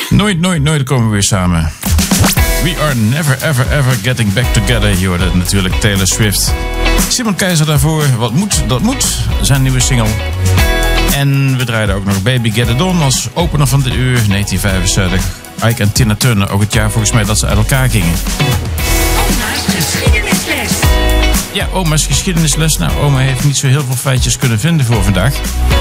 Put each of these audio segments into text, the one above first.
Nooit komen we weer samen. We are never ever getting back together. Je hoorde natuurlijk Taylor Swift. Simon Keizer daarvoor. Wat moet, dat moet. Zijn nieuwe single. En we draaiden ook nog Baby Get It On als opener van dit uur. 1975. Ike en Tina Turner. Ook het jaar volgens mij dat ze uit elkaar gingen. Oma's geschiedenisles. Ja, oma's geschiedenisles. Nou, oma heeft niet zo heel veel feitjes kunnen vinden voor vandaag.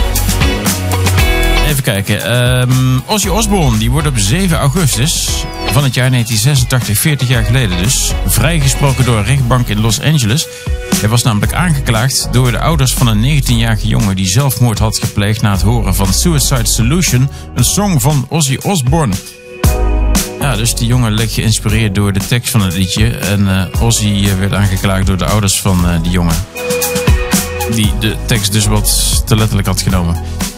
Even kijken. Ozzy Osbourne, die wordt op 7 augustus van het jaar 1986, 40 jaar geleden dus, vrijgesproken door een rechtbank in Los Angeles. Hij was namelijk aangeklaagd door de ouders van een 19-jarige jongen die zelfmoord had gepleegd na het horen van Suicide Solution, een song van Ozzy Osbourne. Ja, dus die jongen leek geïnspireerd door de tekst van het liedje. En Ozzy werd aangeklaagd door de ouders van die jongen, die de tekst dus wat te letterlijk had genomen.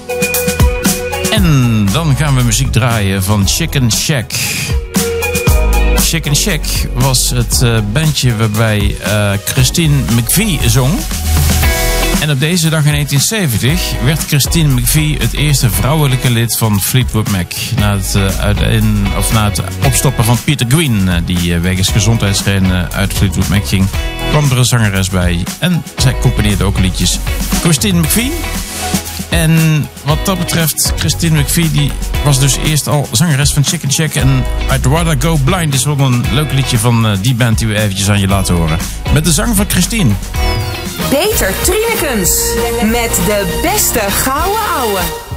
En dan gaan we muziek draaien van Chicken Shack. Chicken Shack was het bandje waarbij Christine McVie zong. En op deze dag in 1970 werd Christine McVie het eerste vrouwelijke lid van Fleetwood Mac. Na het opstoppen van Peter Green, die wegens gezondheidsredenen uit Fleetwood Mac ging, kwam er een zangeres bij. En zij componeerde ook liedjes. Christine McVie. En wat dat betreft, Christine McVie die was dus eerst al zangeres van Chicken Shack. En I'd Rather Go Blind is wel een leuk liedje van die band die we eventjes aan je laten horen. Met de zang van Christine. Peter Trinekens met de beste gouden ouwe.